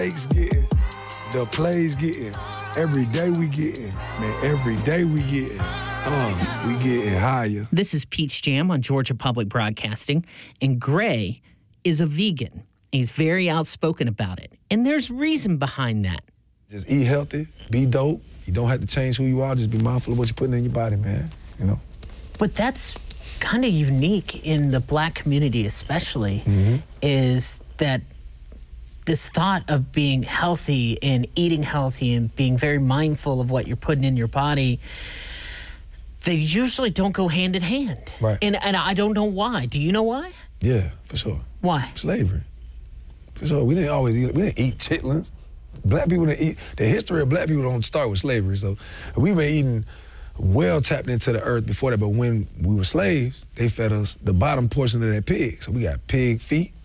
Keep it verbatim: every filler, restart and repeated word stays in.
Eggs getting, the plays getting, every day we getting, man, every day we getting, uh, we getting higher. This is Pete's Jam on Georgia Public Broadcasting, and Gray is a vegan. He's very outspoken about it, and there's reason behind that. Just eat healthy, be dope. You don't have to change who you are. Just be mindful of what you're putting in your body, man, you know? But that's kind of unique in the black community especially, mm-hmm. is that this thought of being healthy and eating healthy and being very mindful of what you're putting in your body, they usually don't go hand in hand. Right. And and I don't know why. Do you know why? Yeah, for sure. Why? Slavery. For sure. We didn't always eat, we didn't eat chitlins. Black people didn't eat, the history of black people don't start with slavery. So we've been eating well tapped into the earth before that, but when we were slaves, they fed us the bottom portion of that pig. So we got pig feet,